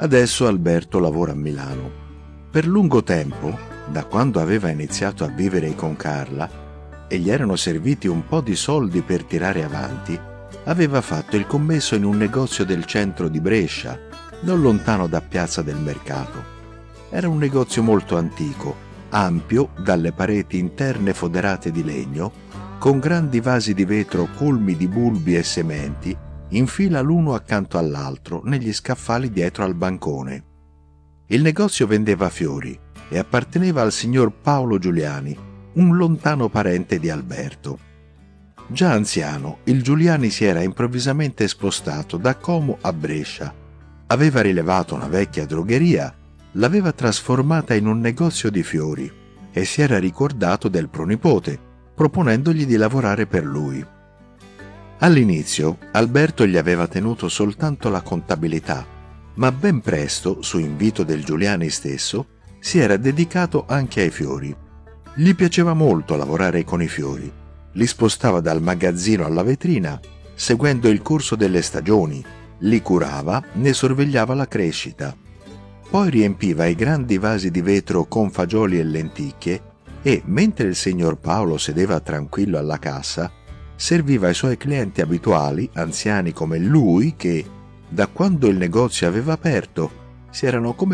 Adesso Alberto lavora a Milano. Per lungo tempo, da quando aveva iniziato a vivere con Carla e gli erano serviti un po' di soldi per tirare avanti, aveva fatto il commesso in un negozio del centro di Brescia, non lontano da Piazza del Mercato. Era un negozio molto antico, ampio, dalle pareti interne foderate di legno, con grandi vasi di vetro colmi di bulbi e sementi, in fila l'uno accanto all'altro, negli scaffali dietro al bancone. Il negozio vendeva fiori e apparteneva al signor Paolo Giuliani, un lontano parente di Alberto. Già anziano, il Giuliani si era improvvisamente spostato da Como a Brescia. Aveva rilevato una vecchia drogheria, l'aveva trasformata in un negozio di fiori e si era ricordato del pronipote, proponendogli di lavorare per lui. All'inizio Alberto gli aveva tenuto soltanto la contabilità, ma ben presto, su invito del Giuliani stesso, si era dedicato anche ai fiori. Gli piaceva molto lavorare con i fiori. Li spostava dal magazzino alla vetrina, seguendo il corso delle stagioni, li curava, ne sorvegliava la crescita. Poi riempiva i grandi vasi di vetro con fagioli e lenticchie e, mentre il signor Paolo sedeva tranquillo alla cassa, serviva ai suoi clienti abituali, anziani come lui, che, da quando il negozio aveva aperto, si erano come